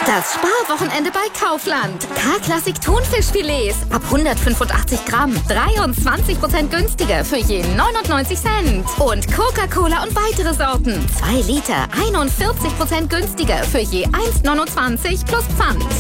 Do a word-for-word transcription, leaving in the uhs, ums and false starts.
Das Sparwochenende bei Kaufland. K-Klassik Thunfischfilets ab hundertfünfundachtzig Gramm. dreiundzwanzig Prozent günstiger für je neunundneunzig Cent. Und Coca-Cola und weitere Sorten. zwei Liter einundvierzig Prozent günstiger für je eins neunundzwanzig plus Pfand.